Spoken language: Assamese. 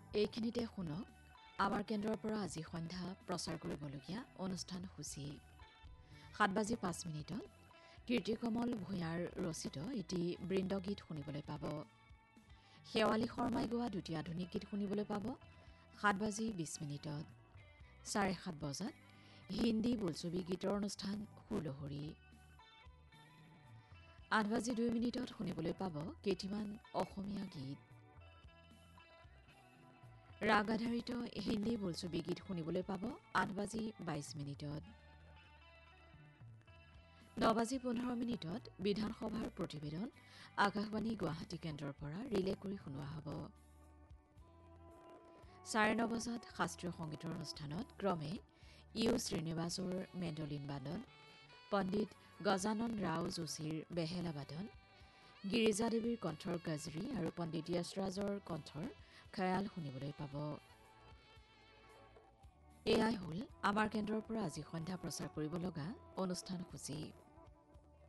এইখিনিতে শুনক আমাৰ কেন্দ্ৰৰ পৰা আজি সন্ধ্যা প্ৰচাৰ কৰিবলগীয়া অনুষ্ঠান সূচী 7:05 কীৰ্তিকমল ভূঞাৰ ৰচিত এটি বৃন্দগীত শুনিবলৈ পাব। শেৱালী শৰ্মাই গোৱা দুটি আধুনিক গীত শুনিবলৈ পাব 7:20 7:30 বজাত হিন্দী বোলছবি গীতৰ অনুষ্ঠান সুৰলহৰী 8:02 শুনিবলৈ পাব কেইটিমান অসমীয়া গীত। ৰাগ আধাৰিত হিন্দী বোলছবি গীত শুনিবলৈ পাব 8:22 9:15 বিধানসভাৰ প্ৰতিবেদন আকাশবাণী গুৱাহাটী কেন্দ্ৰৰ পৰা ৰিলে কৰি শুনোৱা হ'ব। 9:30 বজাত শাস্ত্ৰীয় সংগীতৰ অনুষ্ঠানত ক্ৰমে ইউ শ্ৰীনিবাসৰ মেণ্ডলিন বাদন, পণ্ডিত গজানন ৰাও যোশীৰ বেহেলা বাদন, গিৰিজা দেৱীৰ কণ্ঠৰ গজৰি আৰু পণ্ডিত য়শৰাজৰ কণ্ঠৰ খয়াল শুনিবলৈ পাব। এয়াই হ'ল আমাৰ কেন্দ্ৰৰ পৰা আজি সন্ধ্যা প্ৰচাৰ কৰিব লগা অনুষ্ঠান সূচী।